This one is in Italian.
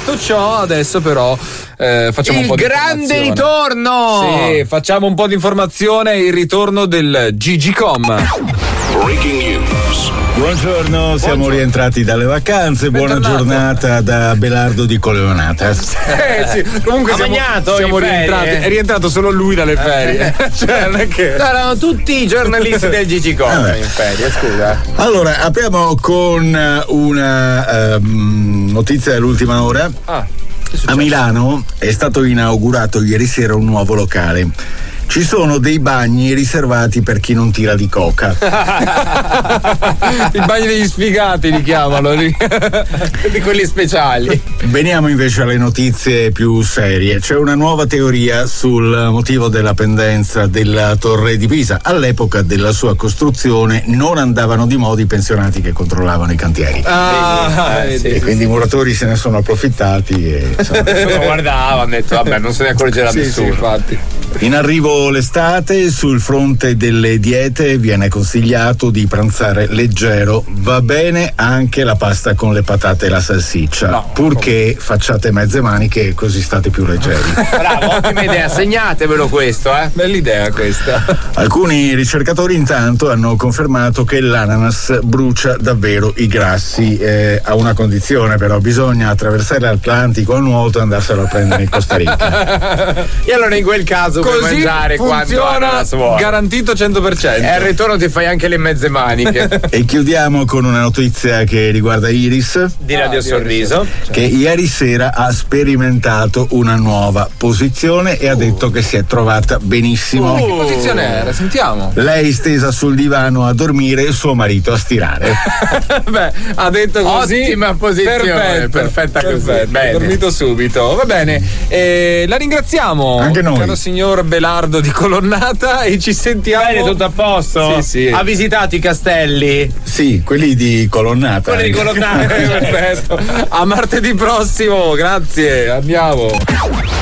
Detto ciò, adesso però facciamo un po' di grande ritorno! Sì, facciamo un po' di informazione, il ritorno del Gigicom. Breaking news. Buongiorno, siamo rientrati dalle vacanze. Buona giornata da Belardo di Coleonata. Sì, comunque Magnato siamo in ferie. rientrati. È rientrato solo lui dalle ferie. Cioè, non è che. Erano tutti i giornalisti del Gigicom Vabbè. in ferie, scusa. Allora, apriamo con una notizia dell'ultima ora. A Milano è stato inaugurato ieri sera un nuovo locale. Ci sono dei bagni riservati per chi non tira di coca. I bagni degli sfigati li chiamano di quelli speciali. Veniamo invece alle notizie più serie. C'è una nuova teoria sul motivo della pendenza della Torre di Pisa. All'epoca della sua costruzione non andavano di moda i pensionati che controllavano i cantieri. E quindi i muratori se ne sono approfittati e Lo guardavano, hanno detto vabbè, non se ne accorgerà nessuno. infatti. In arrivo l'estate, sul fronte delle diete viene consigliato di pranzare leggero. Va bene anche la pasta con le patate e la salsiccia, purché facciate mezze maniche così state più leggeri. Bravo, ottima idea, segnatevelo questo, Bella idea questa. Alcuni ricercatori intanto hanno confermato che l'ananas brucia davvero i grassi, a una condizione però: bisogna attraversare l'Atlantico a nuoto e andarselo a prendere in Costa Rica. E allora in quel caso puoi Così mangiare quanto funziona, ananas vuoi. garantito 100%. E al ritorno ti fai anche le mezze maniche. E chiudiamo con una notizia che riguarda Iris, Di Radio Sorriso. che ieri sera ha sperimentato una nuova posizione e ha detto che si è trovata benissimo. Che posizione era? Sentiamo. Lei stesa sul divano a dormire e suo marito a stirare. Beh, ha detto così. Ottima posizione, perfetta così. Bene. Dormito subito. Va bene. La ringraziamo. Anche noi. Caro signor Belardo di Colonnata, e ci sentiamo. Bene, tutto a posto? Sì. Ha visitato i castelli? Sì, quelli di Colonnata. Quelli di Colonnata. Perfetto. A martedì prossimo, grazie. Andiamo.